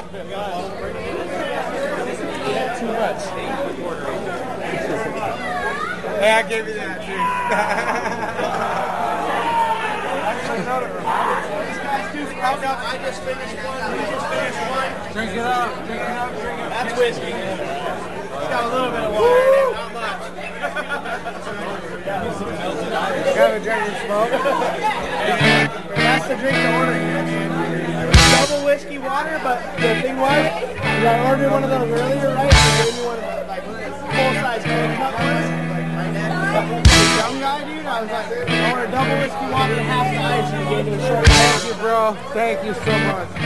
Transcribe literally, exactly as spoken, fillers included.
Too much. Hey, I gave you that, dude. Actually, no, these guys do sprout up. I just finished one. I just finished one. Drink it up. Drink it up. Drink it up. That's whiskey. It's got a little bit of water in it, not much. Got a drink and smoke. That's the drink to order here, man. Double whiskey water, but the thing was, is I ordered one of those earlier, right? They gave me one of the like full-size can cup ones. The young guy, dude, I was like, I ordered double whiskey water and half the ice, and he gave me a short. Thank you, bro. Thank you so much.